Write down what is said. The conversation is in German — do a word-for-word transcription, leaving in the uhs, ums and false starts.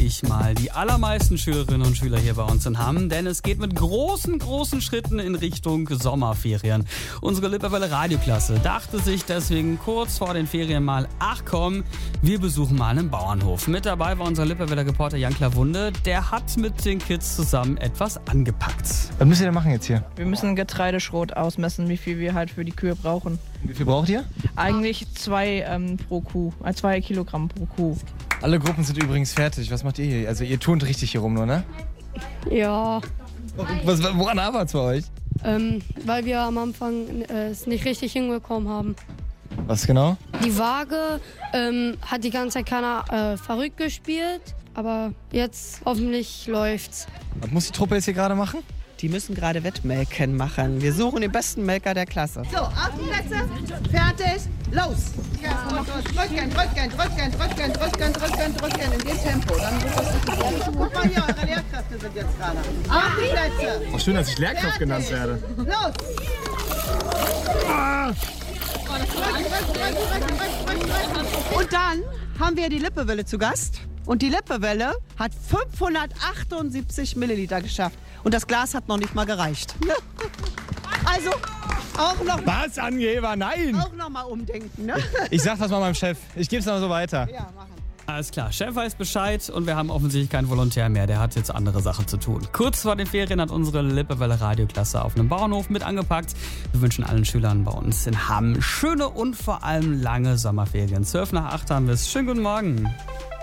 ich mal, die allermeisten Schülerinnen und Schüler hier bei uns in Hamm, denn es geht mit großen, großen Schritten in Richtung Sommerferien. Unsere Lippewelle Radioklasse dachte sich deswegen kurz vor den Ferien mal, ach komm, wir besuchen mal einen Bauernhof. Mit dabei war unser Lippewelle Reporter Jan Klawunde, der hat mit den Kids zusammen etwas angepackt. Was müsst ihr denn machen jetzt hier? Wir müssen Getreideschrot ausmessen, wie viel wir halt für die Kühe brauchen. Wie viel braucht ihr? Eigentlich zwei ähm, pro Kuh, äh, zwei Kilogramm pro Kuh. Alle Gruppen sind übrigens fertig. Was macht ihr hier? Also ihr turnt richtig hier rum nur, ne? Ja, Was, woran arbeitet es bei euch? ähm, weil wir am Anfang äh, es nicht richtig hinbekommen haben. Was genau? Die Waage ähm, hat die ganze Zeit keiner äh, verrückt gespielt, aber jetzt hoffentlich läuft's. Was muss die Truppe jetzt hier gerade machen? Die müssen gerade Wettmelken machen. Wir suchen den besten Melker der Klasse. So, auf die Plätze, fertig, los! Drücken, drücken, drücken, drücken, drücken, drücken, drücken, in dem Tempo. Dann wird das richtig. Guck mal hier, eure Lehrkräfte sind jetzt gerade. Auf die Plätze! Auch schön, dass ich Lehrkraft genannt werde. Los! Ah. Und dann haben wir die Lippewelle zu Gast. Und die Lippewelle hat fünfhundertachtundsiebzig Milliliter geschafft. Und das Glas hat noch nicht mal gereicht. Also auch noch, Was, Angeber? Nein! auch noch mal umdenken. Ne? Ich sag das mal meinem Chef. Ich geb's mal so weiter. Ja, machen. Alles klar, Chef weiß Bescheid und wir haben offensichtlich keinen Volontär mehr, der hat jetzt andere Sachen zu tun. Kurz vor den Ferien hat unsere Lippewelle Radioklasse auf einem Bauernhof mit angepackt. Wir wünschen allen Schülern bei uns in Hamm schöne und vor allem lange Sommerferien. zwölf nach acht haben wir es. Schönen guten Morgen.